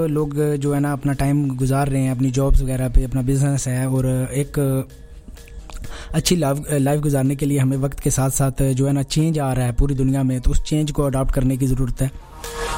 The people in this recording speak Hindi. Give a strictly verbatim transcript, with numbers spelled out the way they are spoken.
लोग जो है ना अपना टाइम गुजार रहे हैं अपनी जॉब्स वगैरह पे, अपना बिजनेस है, और एक अच्छी लाइफ गुजारने के लिए हमें वक्त के साथ साथ जो है ना चेंज आ रहा है पूरी दुनिया में, तो उस चेंज को अडॉप्ट करने की ज़रूरत है।